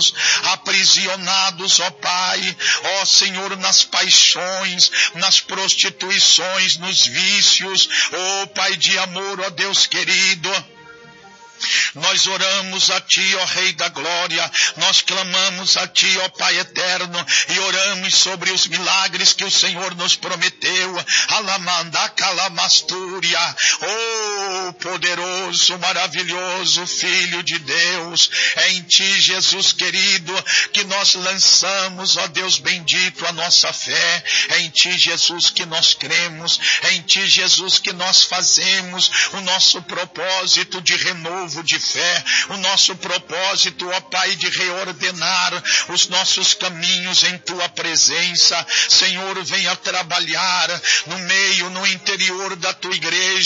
pecados, aprisionados, ó Pai, ó Senhor, nas paixões, nas prostituições, nos vícios, ó Pai de amor, ó Deus querido. Nós oramos a Ti, ó Rei da Glória, nós clamamos a Ti, ó Pai eterno, e oramos sobre os milagres que o Senhor nos prometeu. Alamanda Calamastúria, oh poderoso, maravilhoso Filho de Deus, é em Ti, Jesus querido, que nós lançamos, ó Deus bendito, a nossa fé, é em Ti, Jesus, que nós cremos, é em Ti, Jesus, que nós fazemos o nosso propósito de renovo de fé, o nosso propósito, ó Pai, de reordenar os nossos caminhos em Tua presença. Senhor, venha trabalhar no meio, no interior da Tua igreja,